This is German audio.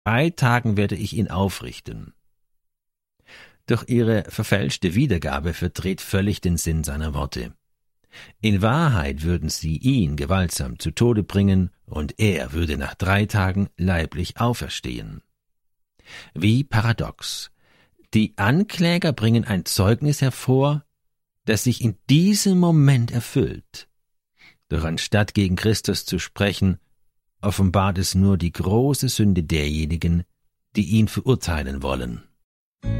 3 Tagen werde ich ihn aufrichten.« Doch ihre verfälschte Wiedergabe verdreht völlig den Sinn seiner Worte. In Wahrheit würden sie ihn gewaltsam zu Tode bringen, und er würde nach 3 Tagen leiblich auferstehen. Wie paradox! Die Ankläger bringen ein Zeugnis hervor, das sich in diesem Moment erfüllt. Doch anstatt gegen Christus zu sprechen, offenbart es nur die große Sünde derjenigen, die ihn verurteilen wollen.